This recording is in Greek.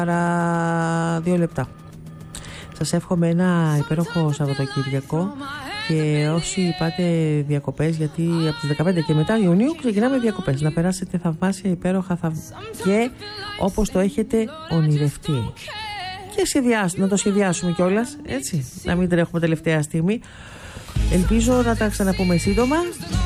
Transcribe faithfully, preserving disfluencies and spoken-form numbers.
Άρα δύο λεπτά. Σας εύχομαι ένα υπέροχο Σαββατοκύριακο και όσοι πάτε διακοπές, γιατί από τις δεκαπέντε και μετά Ιουνίου ξεκινάμε διακοπές, να περάσετε θαυμάσια, υπέροχα θαυ... και όπως το έχετε ονειρευτεί. Και σχεδιάσουμε, να το σχεδιάσουμε κιόλας, έτσι, να μην τρέχουμε τελευταία στιγμή. Ελπίζω να τα ξαναπούμε σύντομα.